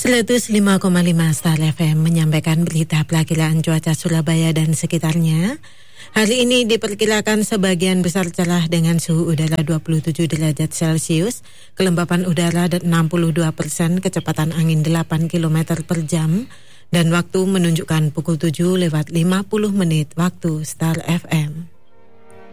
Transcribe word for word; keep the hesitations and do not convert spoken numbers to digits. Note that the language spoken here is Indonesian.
seratus lima koma lima Star F M menyampaikan berita pelakilan cuaca Surabaya dan sekitarnya. Hari ini diperkirakan sebagian besar cerah dengan suhu udara dua puluh tujuh derajat Celcius, kelembapan udara enam puluh dua persen, kecepatan angin delapan kilometer per jam, dan waktu menunjukkan pukul tujuh lewat lima puluh menit waktu Star F M.